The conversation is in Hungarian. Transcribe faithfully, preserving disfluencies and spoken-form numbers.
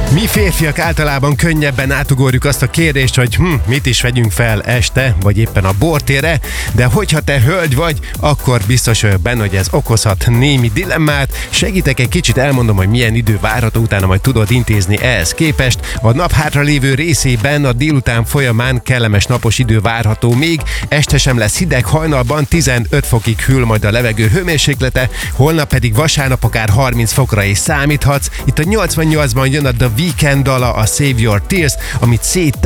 Mi férfiak általában könnyebben átugorjuk azt a kérdést, hogy hm, mit is vegyünk fel este, vagy éppen a bortérre, de hogyha te hölgy vagy, akkor biztos vagyok benne, hogy ez okozhat némi dilemmát. Segítek egy kicsit, elmondom, hogy milyen idő várható, utána majd tudod intézni ehhez képest. A nap hátra lévő részében a délután folyamán kellemes napos idő várható még, este sem lesz hideg, hajnalban tizenöt fokig hűl majd a levegő hőmérséklete, holnap pedig vasárnap akár harminc fokra is számíthatsz. Itt a nyolcvannyolcban jön a The Weeknd dala, a Save Your Tears, amit szét